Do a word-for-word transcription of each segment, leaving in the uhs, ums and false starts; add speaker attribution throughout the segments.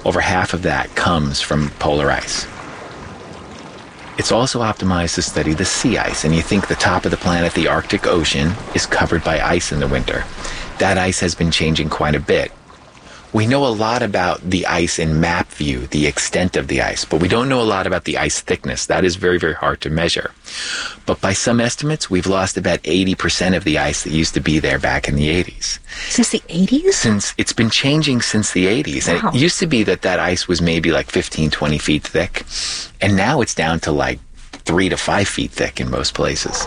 Speaker 1: over half of that comes from polar ice. It's also optimized to study the sea ice, and you think the top of the planet, the Arctic Ocean, is covered by ice in the winter. That ice has been changing quite a bit. We know a lot about the ice in map view, the extent of the ice, but we don't know a lot about the ice thickness. That is very, very hard to measure. But by some estimates, we've lost about eighty percent of the ice that used to be there back in the eighties.
Speaker 2: Since the eighties?
Speaker 1: Since it's been changing since the eighties.
Speaker 2: Wow.
Speaker 1: And it used to be that that ice was maybe like fifteen, twenty feet thick. And now it's down to like three to five feet thick in most places.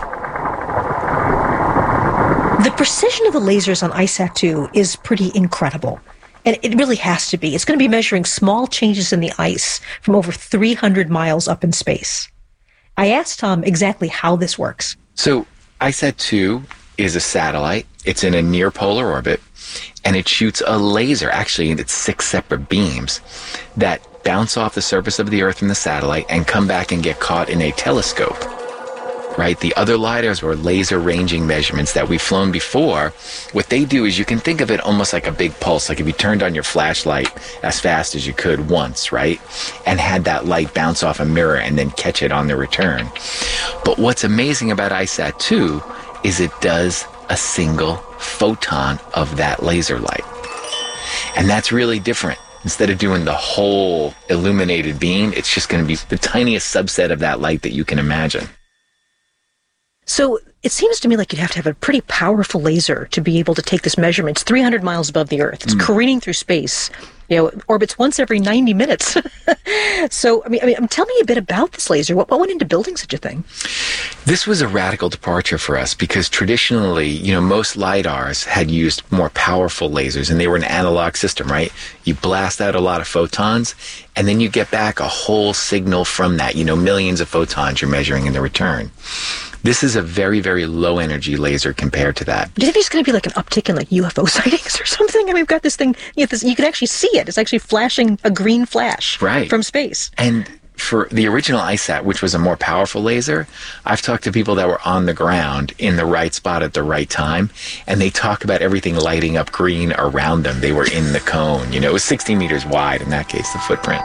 Speaker 2: The precision of the lasers on ICESat two is pretty incredible. And it really has to be. It's going to be measuring small changes in the ice from over three hundred miles up in space. I asked Tom exactly how this works.
Speaker 1: So ICESat two is a satellite. It's in a near polar orbit, and it shoots a laser. Actually, it's six separate beams that bounce off the surface of the Earth from the satellite and come back and get caught in a telescope. Right? The other LiDARs were laser ranging measurements that we've flown before. What they do is you can think of it almost like a big pulse, like if you turned on your flashlight as fast as you could once, right? And had that light bounce off a mirror and then catch it on the return. But what's amazing about ICESat two is it does a single photon of that laser light. And that's really different. Instead of doing the whole illuminated beam, it's just going to be the tiniest subset of that light that you can imagine.
Speaker 2: So it seems to me like you'd have to have a pretty powerful laser to be able to take this measurement. It's three hundred miles above the Earth. It's mm. careening through space. You know, it orbits once every ninety minutes. So, I mean, I mean, tell me a bit about this laser. What, what went into building such a thing?
Speaker 1: This was a radical departure for us because traditionally, you know, most LiDARs had used more powerful lasers, and they were an analog system, right? You blast out a lot of photons, and then you get back a whole signal from that, you know, millions of photons you're measuring in the return. This is a very, very low energy laser compared to that.
Speaker 2: Do you think there's going to be like an uptick in like U F O sightings or something? I mean, we've got this thing, you know, this, you can actually see it. It's actually flashing a green flash
Speaker 1: right.
Speaker 2: from space.
Speaker 1: And for the original ICESat, which was a more powerful laser, I've talked to people that were on the ground in the right spot at the right time, and they talk about everything lighting up green around them. They were in the cone. You know, it was sixty meters wide in that case, the footprint.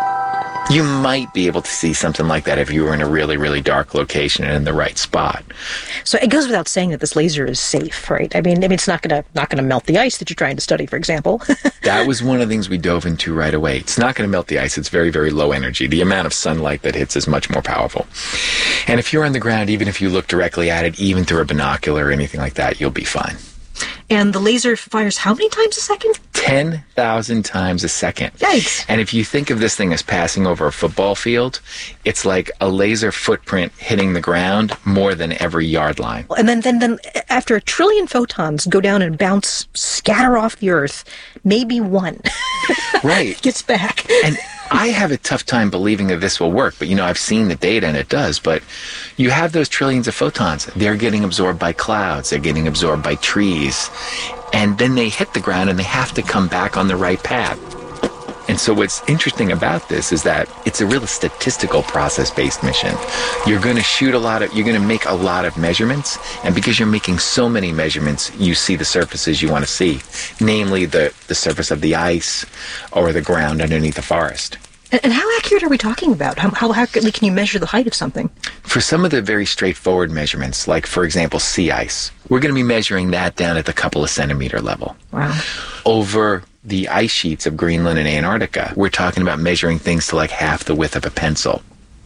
Speaker 1: You might be able to see something like that if you were in a really, really dark location and in the right spot.
Speaker 2: So it goes without saying that this laser is safe, right? I mean, I mean it's not going to not going to melt the ice that you're trying to study, for example.
Speaker 1: That was one of the things we dove into right away. It's not going to melt the ice. It's very, very low energy. The amount of sunlight that hits is much more powerful. And if you're on the ground, even if you look directly at it, even through a binocular or anything like that, you'll be fine.
Speaker 2: And the laser fires how many times a second?
Speaker 1: ten thousand times a second.
Speaker 2: Yikes.
Speaker 1: And if you think of this thing as passing over a football field, it's like a laser footprint hitting the ground more than every yard line.
Speaker 2: And then, then, then after a trillion photons go down and bounce, scatter off the Earth, maybe one
Speaker 1: right.
Speaker 2: gets back.
Speaker 1: And I have a tough time believing that this will work, but, you know, I've seen the data and it does. But you have those trillions of photons. They're getting absorbed by clouds. They're getting absorbed by trees. And then they hit the ground and they have to come back on the right path. And so what's interesting about this is that it's a real statistical process-based mission. You're going to shoot a lot of, you're going to make a lot of measurements. And because you're making so many measurements, you see the surfaces you want to see, namely the, the surface of the ice or the ground underneath the forest.
Speaker 2: And, and how accurate are we talking about? How, how accurately can you measure the height of something?
Speaker 1: For some of the very straightforward measurements, like, for example, sea ice, we're going to be measuring that down at the couple of centimeter level.
Speaker 2: Wow.
Speaker 1: Over the ice sheets of Greenland and Antarctica, we're talking about measuring things to like half the width of a pencil.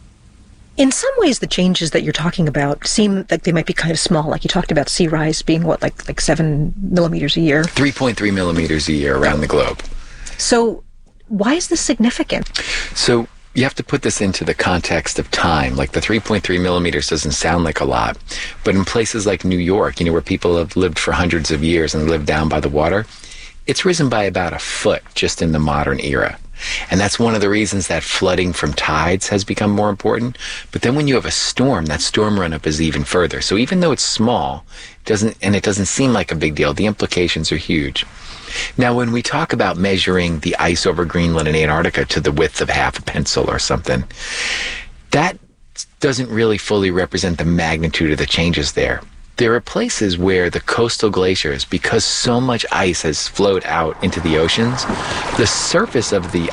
Speaker 2: In some ways, the changes that you're talking about seem like they might be kind of small. Like you talked about sea rise being, what, like like seven millimeters a year?
Speaker 1: three point three millimeters a year around the globe.
Speaker 2: So why is this significant?
Speaker 1: So you have to put this into the context of time. Like the three point three millimeters doesn't sound like a lot, but in places like New York, you know, where people have lived for hundreds of years and live down by the water, it's risen by about a foot just in the modern era. And that's one of the reasons that flooding from tides has become more important. But then when you have a storm, that storm run-up is even further. So even though it's small, it doesn't, and it doesn't seem like a big deal, the implications are huge. Now, when we talk about measuring the ice over Greenland and Antarctica to the width of half a pencil or something, that doesn't really fully represent the magnitude of the changes there. There are places where the coastal glaciers, because so much ice has flowed out into the oceans, the surface of the